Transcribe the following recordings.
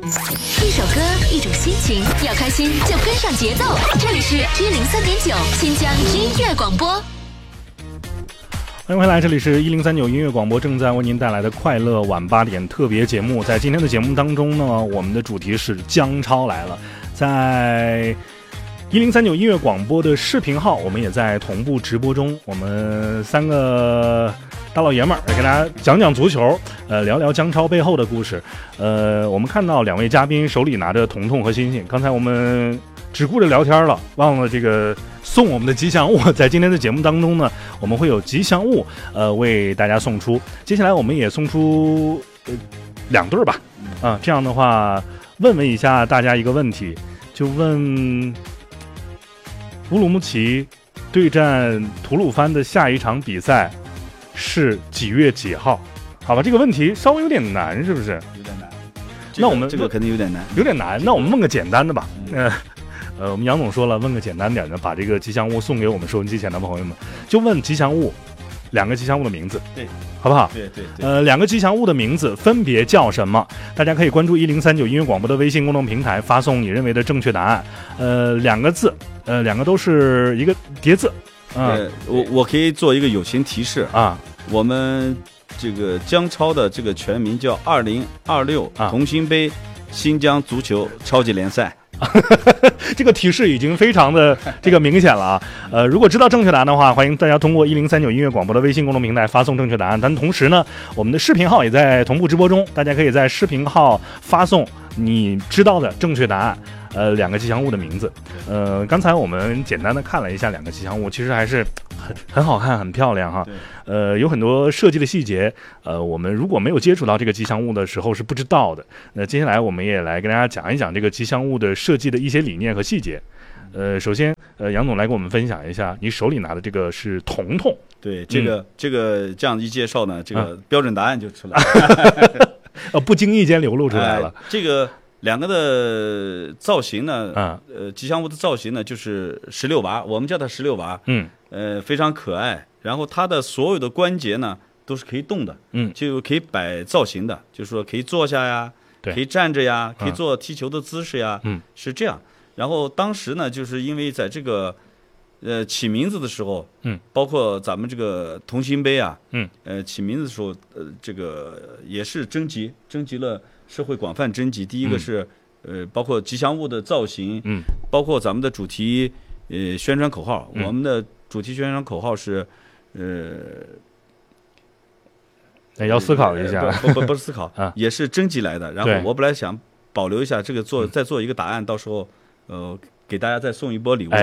一首歌，一种心情，要开心就跟上节奏。这里是103.9新疆音乐广播。 欢迎回来，这里是103.9音乐广播，正在为您带来的快乐晚8点特别节目。在今天的节目当中呢，我们的主题是姜超来了。在103.9音乐广播的视频号，我们也在同步直播中。我们三个大老爷们儿来给大家讲讲足球，聊聊姜超背后的故事。我们看到两位嘉宾手里拿着彤彤和星星，刚才我们只顾着聊天了，忘了这个送我们的吉祥物。在今天的节目当中呢，我们会有吉祥物为大家送出。接下来我们也送出2对吧，这样的话问一下大家一个问题，就问乌鲁木齐对战吐鲁番的下一场比赛是几月几号？好吧，这个问题稍微有点难，是不是？ 有点难。 那我们这个肯定有点难， 有点难。那我们问个简单的吧。我们杨总说了，问个简单点的，把这个吉祥物送给我们收音机前的朋友们。就问吉祥物，2个吉祥物的名字， 对， 好不好？ 对。 2个吉祥物的名字分别叫什么？大家可以关注103.9音乐广播的微信公众平台，发送你认为的正确答案。2个字，2个都是一个叠字。 我可以做一个友情提示啊， 我们这个姜超的这个全名叫2026同心杯新疆足球超级联赛。 这个提示已经非常的这个明显了啊。如果知道正确答案的话，欢迎大家通过103.9音乐广播的微信公众平台发送正确答案。但同时呢，我们的视频号也在同步直播中，大家可以在视频号发送你知道的正确答案。2个吉祥物的名字。刚才我们简单的看了一下2个吉祥物，其实还是很好看，很漂亮哈。有很多设计的细节，我们如果没有接触到这个吉祥物的时候是不知道的。那接下来我们也来跟大家讲一讲这个吉祥物的设计的一些理念和细节。首先，杨总来给我们分享一下，你手里拿的这个是彤彤。 对，这个这样一介绍呢，这个标准答案就出来了。 不经意间流露出来了。 这个2个的造型呢，吉祥物的造型呢就是16娃，我们叫它16娃，非常可爱。然后它的所有的关节呢都是可以动的，就可以摆造型的，就是说可以坐下呀，可以站着呀，可以做踢球的姿势呀，是这样。然后当时呢，就是因为在这个起名字的时候，包括咱们这个同心杯啊，起名字的时候，这个也是征集了社会广泛征集。第一个是包括吉祥物的造型，包括咱们的主题宣传口号。我们的主题宣传口号是要思考一下， 不是思考也是征集来的。然后我本来想保留一下这个再做一个答案，到时候给大家再送一波礼物。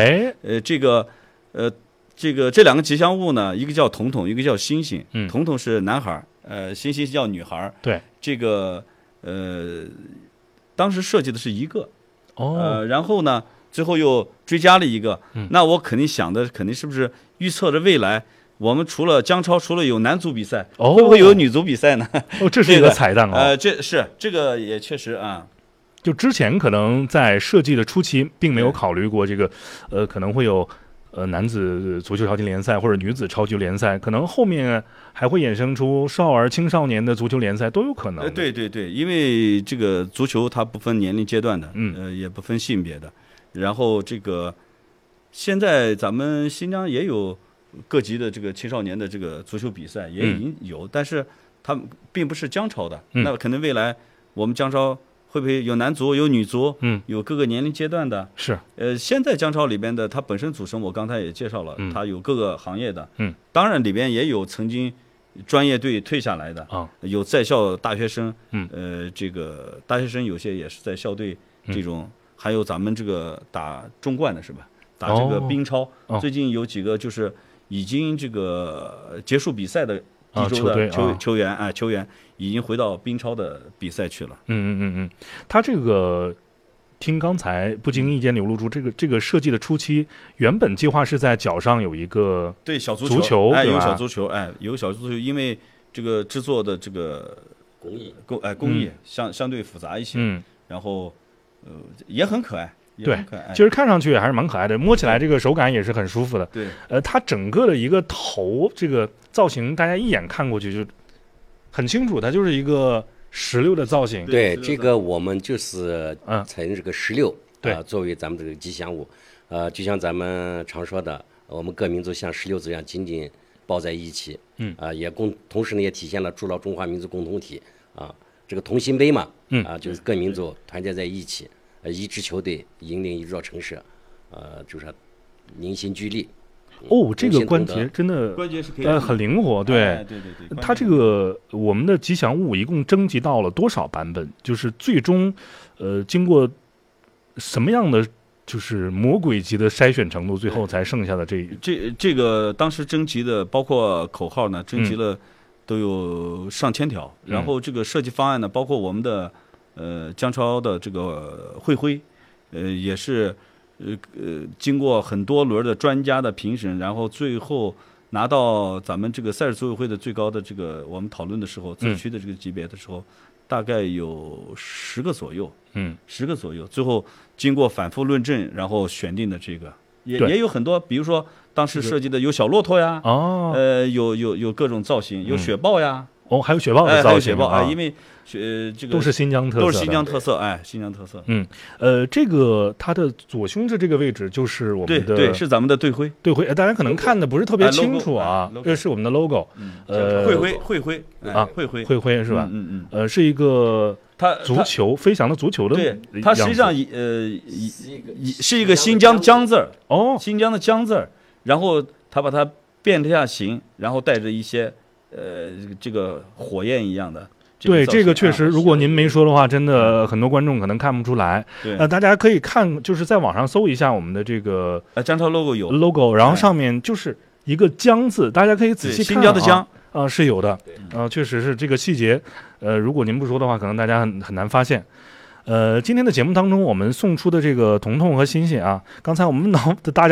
这2个吉祥物呢，一个叫彤彤，一个叫星星。彤彤是男孩，星星叫女孩。对，这个当时设计的是一个，然后呢，最后又追加了一个。那我肯定想的是不是预测着未来，我们除了姜超，除了有男足比赛，会不会有女足比赛呢？ 这是一个彩蛋这个也确实啊。 就之前可能在设计的初期，并没有考虑过这个，可能会有男子足球超级联赛或者女子超级联赛，可能后面还会衍生出少儿青少年的足球联赛都有可能。 对，因为这个足球它不分年龄阶段的，也不分性别的。然后这个现在咱们新疆也有各级的这个青少年的这个足球比赛也已经有，但是它并不是姜超的。那可能未来我们姜超会不会有男足有女足，有各个年龄阶段的？是，现在姜超里边的它本身组成，我刚才也介绍了，它有各个行业的，当然里边也有曾经专业队退下来的，有在校大学生，这个大学生有些也是在校队这种，还有咱们这个打中冠的是吧？打这个冰超，最近有几个就是已经这个结束比赛的地州的球员已经回到冰超的比赛去了。 他这个听刚才不经意间流露出这个设计的初期，原本计划是在脚上有一个小足球， 有小足球，有小足球，因为这个制作的这个工艺相对复杂一些，然后也很可爱。 对，其实看上去也还是蛮可爱的，摸起来这个手感也是很舒服的。 对， 它整个的一个头这个造型，大家一眼看过去就很清楚，它就是一个石榴的造型。 对，这个我们就是采用这个石榴作为咱们这个吉祥物。就像咱们常说的，我们各民族像石榴子一样紧紧抱在一起。也同时呢也体现了筑牢中华民族共同体这个同心碑嘛。就是各民族团结在一起，一支球队引领一座城市，就是凝心聚力。 这个关节真的很灵活，对。它这个我们的吉祥物一共征集到了多少版本？就是最终经过什么样的就是魔鬼级的筛选程度，最后才剩下的这个当时征集的包括口号呢，征集了都有上千条。然后这个设计方案呢，包括我们的姜超的这个会徽，也是经过很多轮的专家的评审，然后最后拿到咱们这个赛事组委会的最高的这个我们讨论的时候，自区的这个级别的时候，大概有10个左右，10个左右，最后经过反复论证，然后选定的这个也有很多，比如说当时设计的有小骆驼呀，有各种造型，有雪豹呀。 还有雪豹的造型因为这个都是新疆特色， 新疆特色。 这个它的左胸的这个位置就是我们的， 对，是咱们的队徽。 大家可能看的不是特别清楚这是我们的 logo。 会徽是吧？是一个足球飞翔的足球的， 对，它实际上是一个新疆江字儿，新疆的江字儿，然后它把它变了下形，然后带着一些。这个火焰一样的， 对，这个确实，如果您没说的话，真的很多观众可能看不出来。大家可以看，就是在网上搜一下我们的这个姜超 logo，然后上面就是一个江字，大家可以仔细看。 新疆的疆是有的，确实是这个细节。如果您不说的话，可能大家很难发现。今天的节目当中，我们送出的这个彤彤和欣欣刚才我们大家。